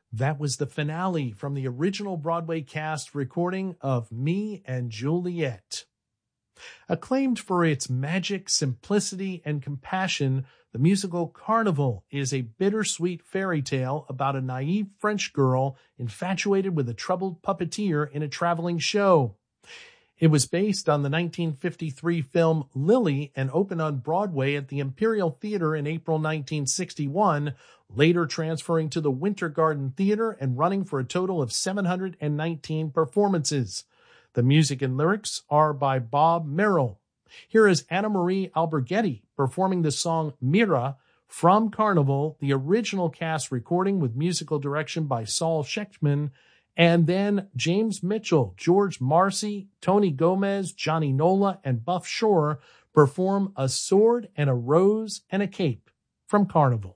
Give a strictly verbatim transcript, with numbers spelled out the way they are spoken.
That was the finale from the original Broadway cast recording of Me and Juliet. Acclaimed for its magic, simplicity, and compassion, the musical Carnival is a bittersweet fairy tale about a naive French girl infatuated with a troubled puppeteer in a traveling show. It was based on the nineteen fifty-three film Lily and opened on Broadway at the Imperial Theater in April nineteen sixty-one, later transferring to the Winter Garden Theater and running for a total of seven hundred nineteen performances. The music and lyrics are by Bob Merrill. Here is Anna Marie Alberghetti performing the song Mira from Carnival, the original cast recording with musical direction by Saul Schechtman, and then James Mitchell, George Marcy, Tony Gomez, Johnny Nola, and Buff Shore perform A Sword and a Rose and a Cape from Carnival.